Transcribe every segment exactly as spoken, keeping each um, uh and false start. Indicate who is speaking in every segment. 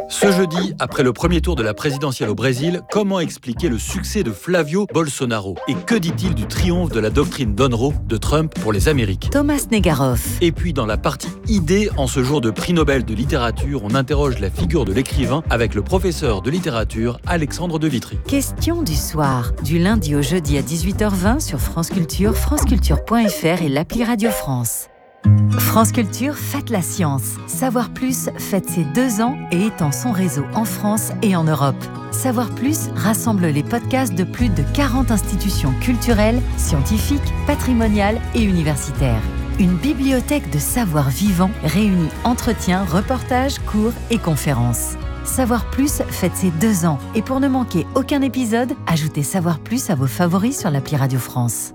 Speaker 1: Ce jeudi, après le premier tour de la présidentielle au Brésil, comment expliquer le succès de Flavio Bolsonaro? Et que dit-il du triomphe de la doctrine Monroe de Trump pour les Amériques?
Speaker 2: Thomas Negaroff.
Speaker 1: Et puis dans la partie idées, en ce jour de prix Nobel de littérature, on interroge la figure de l'écrivain avec le professeur de littérature Alexandre de Vitry.
Speaker 2: Question du soir, du lundi au jeudi à dix-huit heures vingt sur France Culture, franceculture point f r et l'appli Radio France. France Culture fête la science. Savoir Plus fête ses deux ans et étend son réseau en France et en Europe. Savoir Plus rassemble les podcasts de plus de quarante institutions culturelles, scientifiques, patrimoniales et universitaires. Une bibliothèque de savoir vivant réunit entretiens, reportages, cours et conférences. Savoir Plus fête ses deux ans et pour ne manquer aucun épisode, ajoutez Savoir Plus à vos favoris sur l'appli Radio France.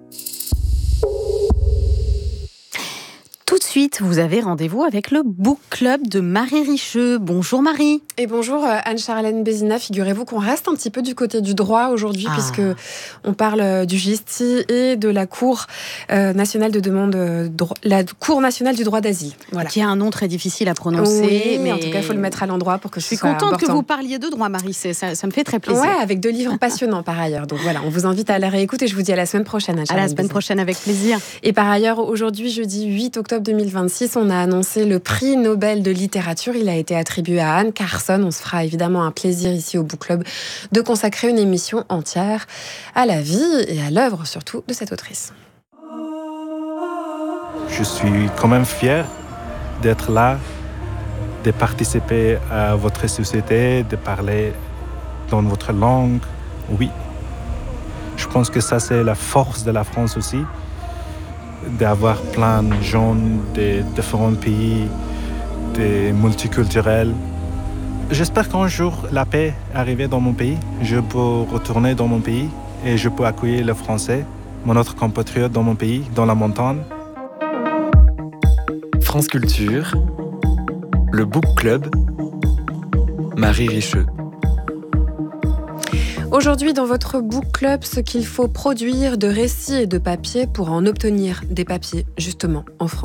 Speaker 3: Tout de suite, vous avez rendez-vous avec le Book Club de Marie Richeux. Bonjour Marie.
Speaker 4: Et bonjour Anne-Charlène Bézina. Figurez-vous qu'on reste un petit peu du côté du droit aujourd'hui, ah. puisque on parle du Gisti et de la Cour euh, nationale de demande, euh, dro- la Cour nationale du droit d'asile.
Speaker 3: Voilà. Qui a un nom très difficile à prononcer.
Speaker 4: Oui,
Speaker 3: mais
Speaker 4: en tout cas, il faut le mettre à l'endroit pour que
Speaker 3: je
Speaker 4: ce
Speaker 3: suis
Speaker 4: soit
Speaker 3: contente
Speaker 4: important.
Speaker 3: que vous parliez de droit, Marie. C'est, ça, ça me fait très plaisir.
Speaker 4: Ouais, avec deux livres passionnants par ailleurs. Donc voilà, on vous invite à la réécouter. Je vous dis à la semaine prochaine.
Speaker 3: À la semaine Bézina. prochaine, avec plaisir.
Speaker 4: Et par ailleurs, aujourd'hui, jeudi huit octobre deux mille vingt-six, on a annoncé le prix Nobel de littérature. Il a été attribué à Anne Carson. On se fera évidemment un plaisir ici au Book Club de consacrer une émission entière à la vie et à l'œuvre surtout de cette autrice.
Speaker 5: Je suis quand même fier d'être là, de participer à votre société, de parler dans votre langue. Oui, je pense que ça c'est la force de la France aussi, d'avoir plein de gens de différents pays, de multiculturels. J'espère qu'un jour la paix arrive dans mon pays. Je peux retourner dans mon pays et je peux accueillir les Français, mon autre compatriote dans mon pays, dans la montagne.
Speaker 6: France Culture, le Book Club, Marie Richeux.
Speaker 4: Aujourd'hui, dans votre Book Club, ce qu'il faut produire de récits et de papiers pour en obtenir des papiers, justement, en France.